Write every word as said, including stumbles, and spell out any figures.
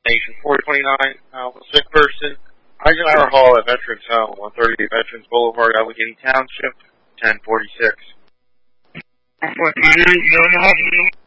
Nation four twenty-nine, uh, sick person. Eisenhower Hall at Veterans Home, one thirty Veterans Boulevard, Allegheny Township, ten forty-six. four twenty-nine, zero to